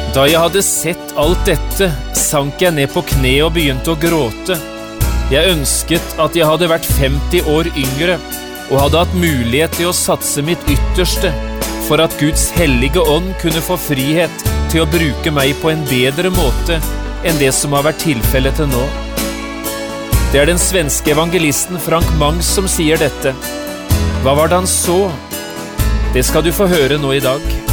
Da jeg hadde sett alt dette, sank jeg ned på kne og begynte å gråte. Jeg ønsket at jeg hadde vært 50 år yngre, og hadde hatt mulighet til å satse mitt ytterste, for at Guds hellige ånd kunne få frihet til å bruke meg på en bedre måte enn det som har vært tilfellet til nå. Det er den svenske evangelisten Frank Mangs som sier dette. Hva var det han så? Det skal du få høre nå i dag.